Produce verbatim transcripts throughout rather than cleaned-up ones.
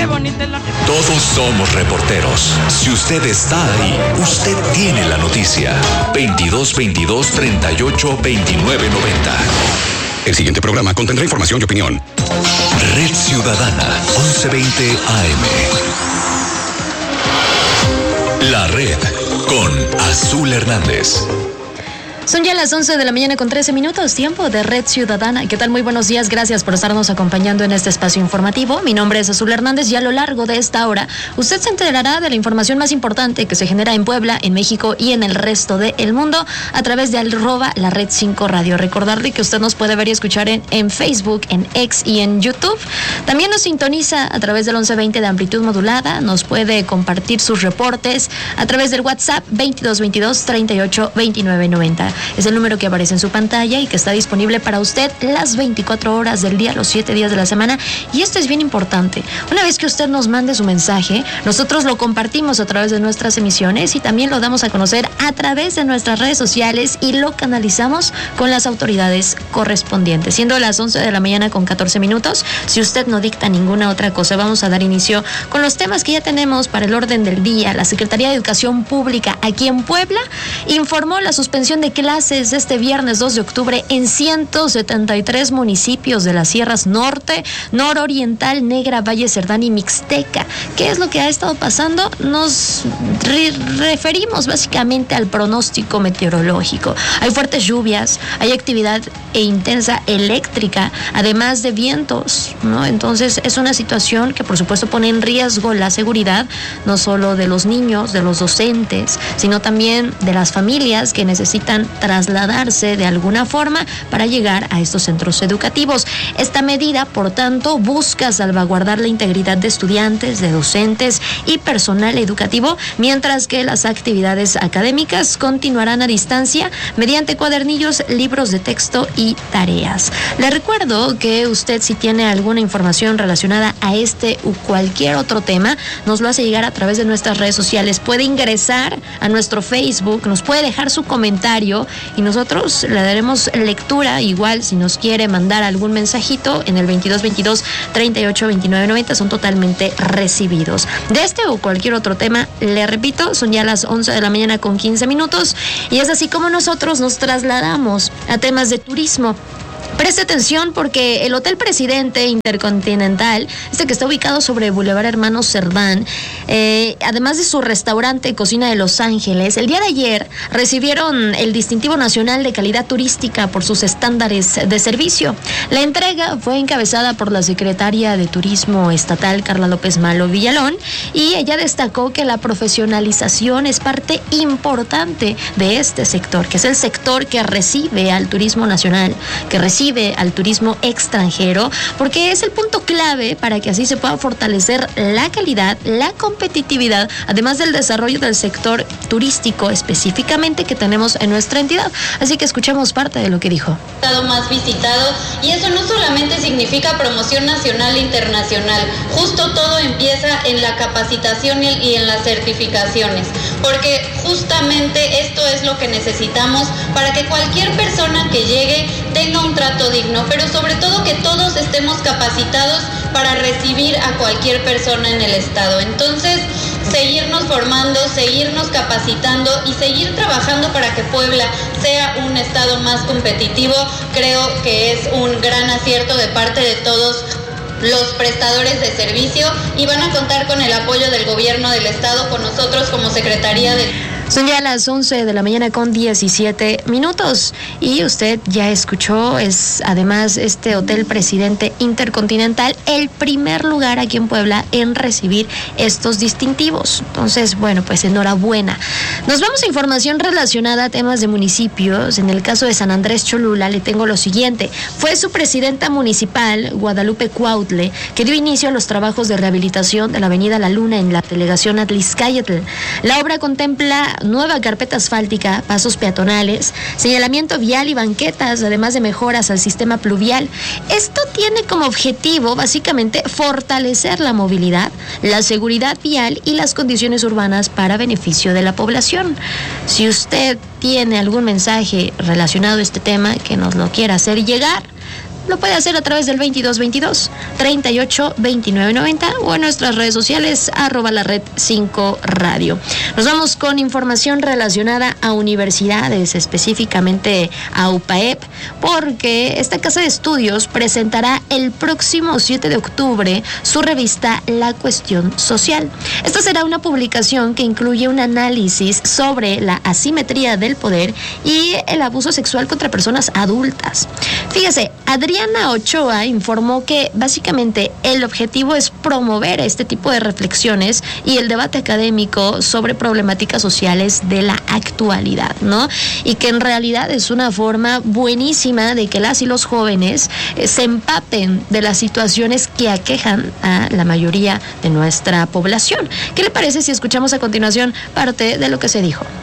qué bonita es la gente. Todos somos reporteros. Si usted está ahí, usted tiene la noticia. veintidós veintidós treinta y ocho veintinueve noventa. El siguiente programa contendrá información y opinión. Red Ciudadana, once veinte A M. La Red con Azul Hernández. Son ya las once de la mañana con trece minutos, tiempo de Red Ciudadana. ¿Qué tal? Muy buenos días, gracias por estarnos acompañando en este espacio informativo. Mi nombre es Azul Hernández y a lo largo de esta hora usted se enterará de la información más importante que se genera en Puebla, en México y en el resto del mundo a través de arroba la Red cinco Radio. Recordarle que usted nos puede ver y escuchar en, en Facebook, en X y en YouTube. También nos sintoniza a través del once veinte de amplitud modulada. Nos puede compartir sus reportes a través del WhatsApp veintidós veintidós treinta y ocho veintinueve noventa. Es el número que aparece en su pantalla y que está disponible para usted las veinticuatro horas del día, los siete días de la semana. Y esto es bien importante. Una vez que usted nos mande su mensaje, nosotros lo compartimos a través de nuestras emisiones y también lo damos a conocer a través de nuestras redes sociales y lo canalizamos con las autoridades correspondientes. Siendo las once de la mañana con catorce minutos, si usted no dicta ninguna otra cosa, vamos a dar inicio con los temas que ya tenemos para el orden del día. La Secretaría de Educación Pública aquí en Puebla informó la suspensión de clases este viernes dos de octubre en ciento setenta y tres municipios de las sierras norte, nororiental, Negra, Valle Cerdán y Mixteca. ¿Qué es lo que ha estado pasando? Nos re- referimos básicamente al pronóstico meteorológico. Hay fuertes lluvias, hay actividad e intensa eléctrica, además de vientos, ¿no? Entonces es una situación que por supuesto pone en riesgo la seguridad no solo de los niños, de los docentes, sino también de las familias que necesitan trasladarse de alguna forma para llegar a estos centros educativos. Esta medida, por tanto, busca salvaguardar la integridad de estudiantes, de docentes y personal educativo, mientras que las actividades académicas continuarán a distancia mediante cuadernillos, libros de texto y tareas. Le recuerdo que usted, si tiene alguna información relacionada a este u cualquier otro tema, nos lo hace llegar a través de nuestras redes sociales. Puede ingresar a nuestro Facebook, nos puede dejar su comentario y nosotros le daremos lectura. Igual, si nos quiere mandar algún mensajito en el veintidós veintidós treinta y ocho veintinueve noventa, son totalmente recibidos. De este o cualquier otro tema, le repito, son ya las once de la mañana con quince minutos y es así como nosotros nos trasladamos a temas de turismo. Preste atención porque el Hotel Presidente Intercontinental, este que está ubicado sobre Boulevard Hermanos Cerdán, eh, además de su restaurante Cocina de Los Ángeles, el día de ayer recibieron el distintivo nacional de calidad turística por sus estándares de servicio. La entrega fue encabezada por la secretaria de Turismo Estatal, Carla López Malo Villalón, y ella destacó que la profesionalización es parte importante de este sector, que es el sector que recibe al turismo nacional, que recibe al turismo extranjero, porque es el punto clave para que así se pueda fortalecer la calidad, la competitividad, además del desarrollo del sector turístico específicamente que tenemos en nuestra entidad. Así que escuchemos parte de lo que dijo. Estado más visitado, y eso no solamente significa promoción nacional e internacional, justo todo empieza en la capacitación y en las certificaciones, porque justamente esto es lo que necesitamos para que cualquier persona que llegue tenga un trato digno, pero sobre todo que todos estemos capacitados para recibir a cualquier persona en el estado. Entonces, seguirnos formando, seguirnos capacitando y seguir trabajando para que Puebla sea un estado más competitivo, creo que es un gran acierto de parte de todos los prestadores de servicio, y van a contar con el apoyo del gobierno del estado, con nosotros como Secretaría de... Son ya las once de la mañana con diecisiete minutos y usted ya escuchó, es además este Hotel Presidente Intercontinental el primer lugar aquí en Puebla en recibir estos distintivos. Entonces, bueno, pues enhorabuena. Nos vamos a información relacionada a temas de municipios. En el caso de San Andrés Cholula le tengo lo siguiente. Fue su presidenta municipal, Guadalupe Cuautle, que dio inicio a los trabajos de rehabilitación de la avenida La Luna en la delegación Atlixcáyatl. La obra contempla nueva carpeta asfáltica, pasos peatonales, señalamiento vial y banquetas, además de mejoras al sistema pluvial. Esto tiene como objetivo básicamente fortalecer la movilidad, la seguridad vial y las condiciones urbanas para beneficio de la población. Si usted tiene algún mensaje relacionado a este tema que nos lo quiera hacer llegar, lo puede hacer a través del veintidós veintidós, treinta y ocho, veintinueve noventa o en nuestras redes sociales, arroba la red cinco radio. Nos vamos con información relacionada a universidades, específicamente a U P A E P, porque esta casa de estudios presentará el próximo siete de octubre su revista La Cuestión Social. Esta será una publicación que incluye un análisis sobre la asimetría del poder y el abuso sexual contra personas adultas. Fíjese, Adriana Ochoa informó que básicamente el objetivo es promover este tipo de reflexiones y el debate académico sobre problemáticas sociales de la actualidad, ¿no? Y que en realidad es una forma buenísima de que las y los jóvenes eh, se empapen de las situaciones que aquejan a la mayoría de nuestra población. ¿Qué le parece si escuchamos a continuación parte de lo que se dijo?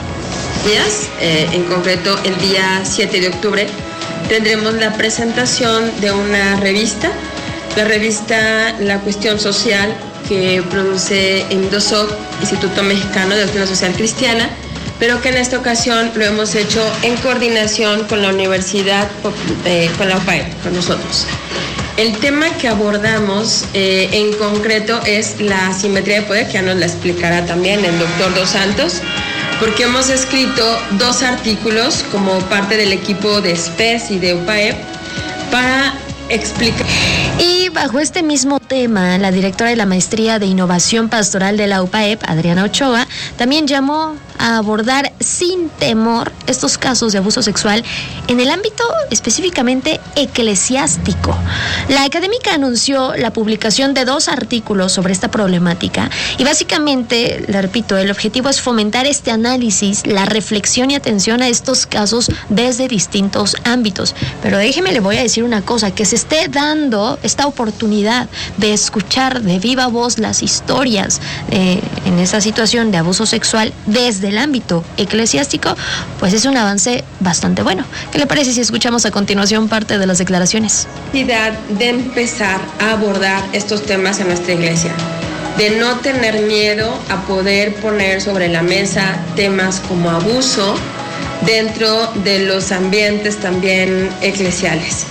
Días, eh, en concreto el día siete de octubre, tendremos la presentación de una revista, la revista La Cuestión Social, que produce Indosoc, Instituto Mexicano de Doctrina Social Cristiana, pero que en esta ocasión lo hemos hecho en coordinación con la universidad, eh, con la U P A E P, con nosotros. El tema que abordamos eh, en concreto es la asimetría de poder, que ya nos la explicará también el doctor Dos Santos, porque hemos escrito dos artículos como parte del equipo de S P E S y de U P A E P para explicar. Y bajo este mismo tema, la directora de la Maestría de Innovación Pastoral de la U P A E P, Adriana Ochoa, también llamó a abordar sin temor estos casos de abuso sexual en el ámbito específicamente eclesiástico. La académica anunció la publicación de dos artículos sobre esta problemática y básicamente, le repito, el objetivo es fomentar este análisis, la reflexión y atención a estos casos desde distintos ámbitos. Pero déjeme, le voy a decir una cosa, que se esté dando esta oportunidad de escuchar de viva voz las historias eh, en esta situación de abuso sexual desde el ámbito eclesiástico, pues es un avance bastante bueno. ¿Qué le parece si escuchamos a continuación parte de las declaraciones? De empezar a abordar estos temas en nuestra iglesia, de no tener miedo a poder poner sobre la mesa temas como abuso dentro de los ambientes también eclesiales.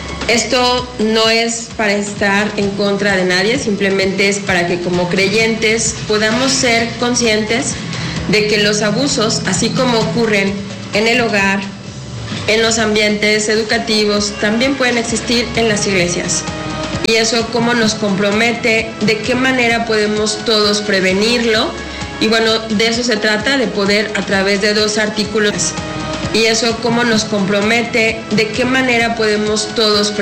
Esto no es para estar en contra de nadie, simplemente es para que como creyentes podamos ser conscientes de que los abusos, así como ocurren en el hogar, en los ambientes educativos, también pueden existir en las iglesias. Y eso cómo nos compromete, de qué manera podemos todos prevenirlo. Y bueno, de eso se trata, de poder a través de dos artículos. Y eso cómo nos compromete, de qué manera podemos todos prevenirlo.